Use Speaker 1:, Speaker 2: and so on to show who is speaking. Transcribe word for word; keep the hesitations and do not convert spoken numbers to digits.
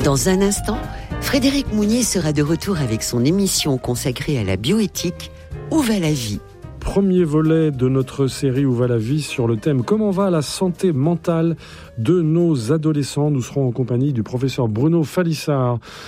Speaker 1: Dans un instant, Frédéric Mounier sera de retour avec son émission consacrée à la bioéthique « Où va la vie ?»
Speaker 2: Premier volet de notre série Où va la vie sur le thème comment va la santé mentale de nos adolescents. Nous serons en compagnie du professeur Bruno Falissard